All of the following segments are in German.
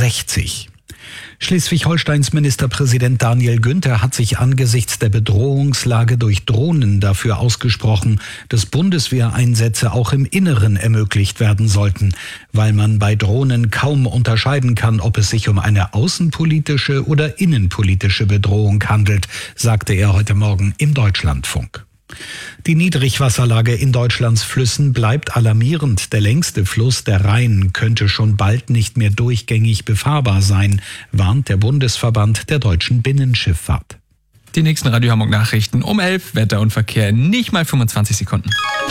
60. Schleswig-Holsteins Ministerpräsident Daniel Günther hat sich angesichts der Bedrohungslage durch Drohnen dafür ausgesprochen, dass Bundeswehreinsätze auch im Inneren ermöglicht werden sollten, weil man bei Drohnen kaum unterscheiden kann, ob es sich um eine außenpolitische oder innenpolitische Bedrohung handelt, sagte er heute Morgen im Deutschlandfunk. Die Niedrigwasserlage in Deutschlands Flüssen bleibt alarmierend. Der längste Fluss, der Rhein, könnte schon bald nicht mehr durchgängig befahrbar sein, warnt der Bundesverband der deutschen Binnenschifffahrt. Die nächsten Radio Hamburg Nachrichten um 11, Wetter und Verkehr in nicht mal 25 Sekunden.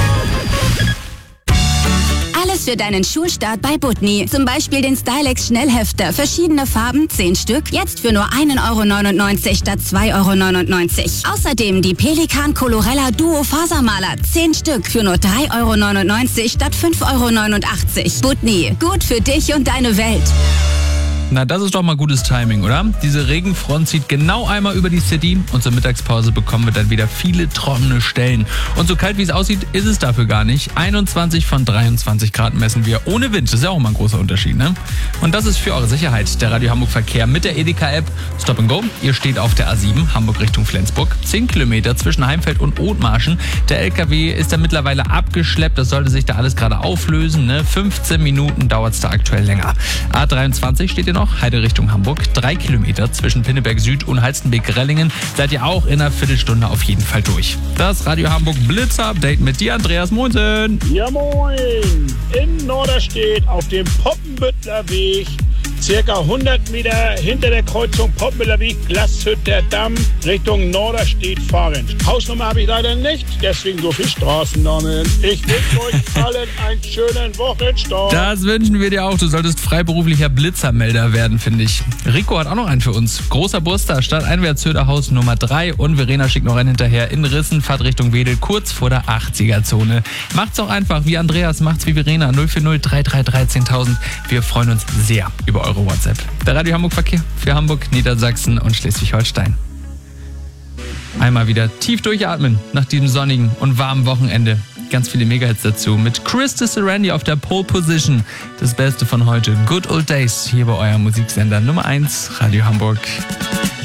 Alles für deinen Schulstart bei Butni. Zum Beispiel den Stylex Schnellhefter. Verschiedene Farben, 10 Stück. Jetzt für nur 1,99 € statt 2,99 €. Außerdem die Pelikan Colorella Duo Fasermaler. 10 Stück für nur 3,99 € statt 5,89 €. Butni. Gut für dich und deine Welt. Na, das ist doch mal gutes Timing, oder? Diese Regenfront zieht genau einmal über die City und zur Mittagspause bekommen wir dann wieder viele trockene Stellen. Und so kalt wie es aussieht, ist es dafür gar nicht. 21 von 23 Grad messen wir ohne Wind. Das ist ja auch mal ein großer Unterschied, ne? Und das ist für eure Sicherheit der Radio Hamburg Verkehr mit der Edeka-App Stop & Go. Ihr steht auf der A7 Hamburg Richtung Flensburg. 10 Kilometer zwischen Heimfeld und Othmarschen. Der LKW ist da mittlerweile abgeschleppt. Das sollte sich da alles gerade auflösen, ne? 15 Minuten dauert es da aktuell länger. A23 steht ihr noch. Heide Richtung Hamburg, 3 Kilometer zwischen Pinneberg Süd und Halstenbek-Rellingen. Seid ihr auch in einer Viertelstunde auf jeden Fall durch. Das Radio Hamburg Blitzer-Update mit dir, Andreas. Moinsen. Ja, moin. In Norderstedt auf dem Poppenbüttler Weg, circa 100 Meter hinter der Kreuzung Poppenbüttler Weg, Glashütter Damm, Richtung Norderstedt fahrend. Hausnummer habe ich leider nicht, deswegen so viel Straßennamen. Ich wünsche euch allen einen schönen Wochenstart. Das wünschen wir dir auch. Du solltest freiberuflicher Blitzermelder werden, finde ich. Rico hat auch noch einen für uns. Großer Buster, Stadteinwärts Söderhaus Nummer 3 und Verena schickt noch einen hinterher in Rissen, Fahrt Richtung Wedel, kurz vor der 80er-Zone. Macht's auch einfach wie Andreas, macht's wie Verena, 040 333 10.000. Wir freuen uns sehr über eure WhatsApp. Der Radio Hamburg Verkehr für Hamburg, Niedersachsen und Schleswig-Holstein. Einmal wieder tief durchatmen nach diesem sonnigen und warmen Wochenende. Ganz viele Megahits dazu mit Krista Sarandi auf der Pole Position. Das Beste von heute, Good Old Days, hier bei eurem Musiksender Nummer 1, Radio Hamburg.